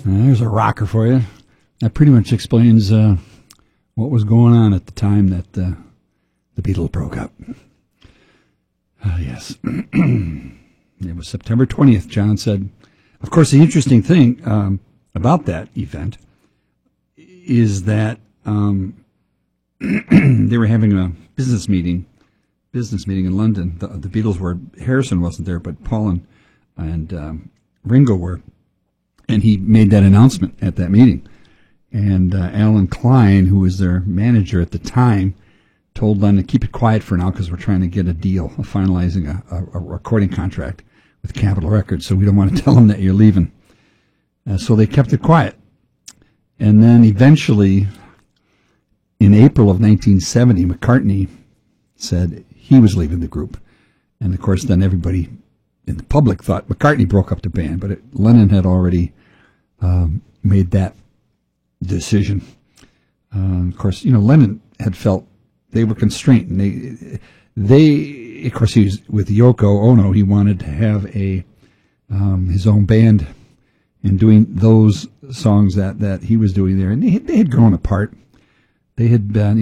There's a rocker for you. That pretty much explains what was going on at the time that the Beatles broke up. Yes. It was September 20th, John said. Of course, the interesting thing about that event is that they were having a business meeting in London. The Beatles were. Harrison wasn't there, but Paul and Ringo were. And he made that announcement at that meeting. And Alan Klein, who was their manager at the time, told them to keep it quiet for now because we're trying to get a deal of finalizing a recording contract with Capitol Records, so we don't want to tell them that you're leaving. So they kept it quiet. And then eventually, in April of 1970, McCartney said he was leaving the group. And, of course, then everybody in the public thought McCartney broke up the band, but Lennon had already made that decision. Of course, Lennon had felt they were constrained. And they, of course, he was with Yoko Ono. He wanted to have his own band and doing those songs that he was doing there. And they had grown apart. They had been,